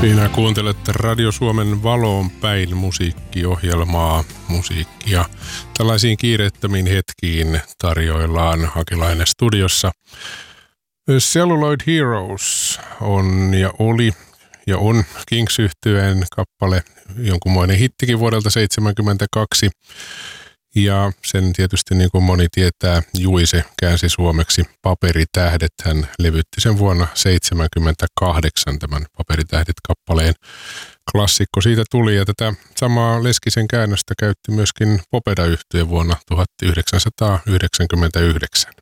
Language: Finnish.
Siinä kuuntelette Radio Suomen Valoon päin musiikkiohjelmaa, musiikkia. Tällaisiin kiireettömiin hetkiin tarjoillaan Hakilainen studiossa. Celluloid Heroes on ja oli ja on Kings-yhtyeen kappale, jonkunmoinen hittikin vuodelta 1972. Ja sen tietysti niin kuin moni tietää, Juise käänsi suomeksi Paperitähdet. Hän levytti sen vuonna 1978 tämän Paperitähdet-kappaleen. Klassikko siitä tuli ja tätä samaa Leskisen käännöstä käytti myöskin Popeda-yhtye vuonna 1999.